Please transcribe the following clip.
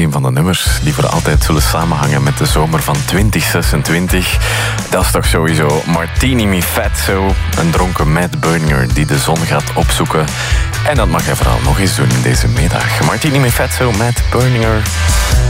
een van de nummers die voor altijd zullen samenhangen met de zomer van 2026. Dat is toch sowieso Martini Mi Fatso, een dronken Matt Berninger die de zon gaat opzoeken. En dat mag hij vooral nog eens doen in deze middag. Martini Mi Fatso, Matt Berninger.